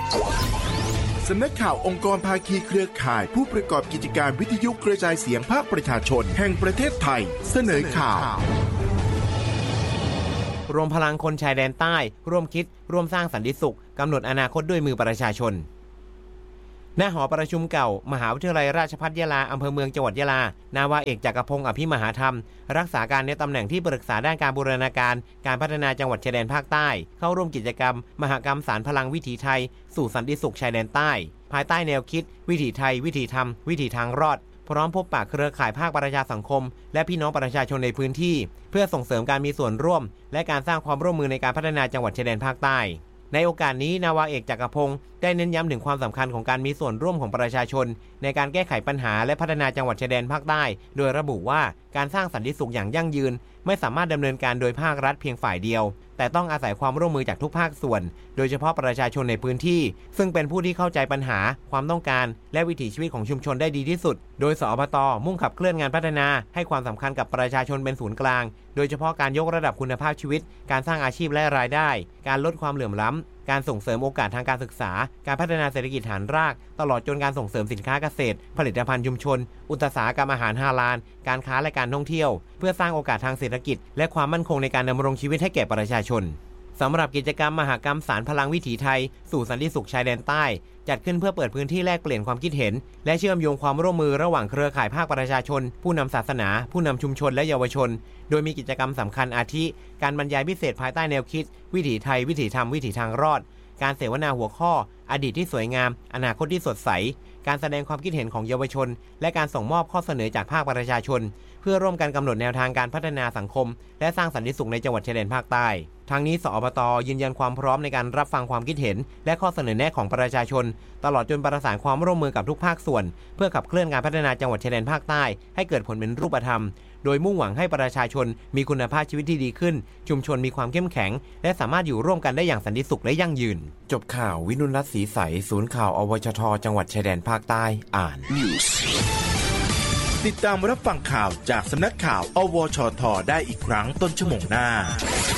สำนักข่าวองค์กรภาคีเครือข่ายผู้ประกอบกิจการวิทยุกระจายเสียงภาคประชาชนแห่งประเทศไทยเสนอข่าวรวมพลังคนชายแดนใต้ร่วมคิดร่วมสร้างสันติสุขกำหนดอนาคตด้วยมือประชาชนณหอประชุมเก่ามหาวิทยาลัยราชภัฏยะลาอำเภอเมืองจังหวัดยะลานาวาเอกจักรพงศ์อภิมหาธรรมรักษาการในตำแหน่งที่ปรึกษาด้านการบูรณาการการพัฒนาจังหวัดชายแดนภาคใต้เข้าร่วมกิจกรรมมหกรรมสารพลังวิถีไทยสู่สันติสุขชายแดนใต้ภายใต้แนวคิดวิถีไทยวิถีธรรมวิถีทางรอดพร้อมพบปะเครือข่ายภาคประชาสังคมและพี่น้องประชาชนในพื้นที่เพื่อส่งเสริมการมีส่วนร่วมและการสร้างความร่วมมือในการพัฒนาจังหวัดชายแดนภาคใต้ในโอกาสนี้นาวาเอกจักรพงศ์ได้เน้นย้ำถึงความสำคัญของการมีส่วนร่วมของประชาชนในการแก้ไขปัญหาและพัฒนาจังหวัดชายแดนภาคใต้โดยระบุว่าการสร้างสันติสุขอย่างยั่งยืนไม่สามารถดำเนินการโดยภาครัฐเพียงฝ่ายเดียวแต่ต้องอาศัยความร่วมมือจากทุกภาคส่วนโดยเฉพาะประชาชนในพื้นที่ซึ่งเป็นผู้ที่เข้าใจปัญหาความต้องการและวิถีชีวิตของชุมชนได้ดีที่สุดโดยสอบต.มุ่งขับเคลื่อนงานพัฒนาให้ความสำคัญกับประชาชนเป็นศูนย์กลางโดยเฉพาะการยกระดับคุณภาพชีวิตการสร้างอาชีพและรายได้การลดความเหลื่อมล้ำการส่งเสริมโอกาสทางการศึกษาการพัฒนาเศรษฐกิจฐานรากตลอดจนการส่งเสริมสินค้าเกษตรผลิตภัณฑ์ชุมชนอุตสาหกรรมอาหารฮาลาลการค้าและการท่องเที่ยวเพื่อสร้างโอกาสทางเศรษฐกิจและความมั่นคงในการดำรงชีวิตให้แก่ประชาชนสำหรับกิจกรรมมหกรรมสารพลังวิถีไทยสู่สันติสุขชายแดนใต้จัดขึ้นเพื่อเปิดพื้นที่แลกเปลี่ยนความคิดเห็นและเชื่อมโยงความร่วมมือระหว่างเครือข่ายภาคประชาชนผู้นำศาสนาผู้นำชุมชนและเยาวชนโดยมีกิจกรรมสำคัญอาทิการบรรยายพิเศษภายใต้แนวคิดวิถีไทยวิถีธรรมวิถีทางรอดการเสวนาหัวข้ออดีตที่สวยงามอนาคตที่สดใสการแสดงความคิดเห็นของเยาวชนและการส่งมอบข้อเสนอจากภาคประชาชนเพื่อร่วมกันกำหนดแนวทางการพัฒนาสังคมและสร้างสันติสุขในจังหวัดชายแดนภาคใต้ทั้งนี้สอบต.ยืนยันความพร้อมในการรับฟังความคิดเห็นและข้อเสนอแนะของประชาชนตลอดจนประสานความร่วมมือกับทุกภาคส่วนเพื่อขับเคลื่อนการพัฒนาจังหวัดชายแดนภาคใต้ให้เกิดผลเป็นรูปธรรมโดยมุ่งหวังให้ประชาชนมีคุณภาพชีวิตที่ดีขึ้นชุมชนมีความเข้มแข็งและสามารถอยู่ร่วมกันได้อย่างสันติสุขและยั่งยืนจบข่าววินุรัตน์ศรีใสศูนย์ข่าวอวชทจังหวัดชายแดนภาคใต้อ่านติดตามรับฟังข่าวจากสำนักข่าวอวชทได้อีกครั้งต้นชั่วโมงหน้า